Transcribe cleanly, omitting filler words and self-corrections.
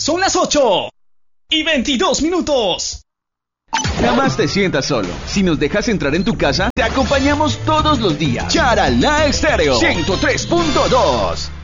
Son las 8:22. Jamás te sientas solo. Si nos dejas entrar en tu casa, te acompañamos todos los días. Charalá Estéreo 103.2.